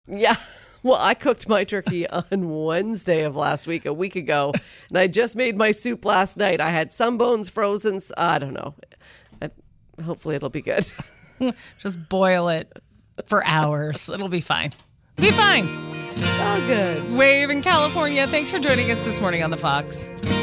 Yeah. Well, I cooked my turkey on Wednesday of last week, a week ago, and I just made my soup last night. I had some bones frozen. I don't know. Hopefully it'll be good. Just boil it for hours. It'll be fine. Be fine. It's all good. Wave in California. Thanks for joining us this morning on The Fox.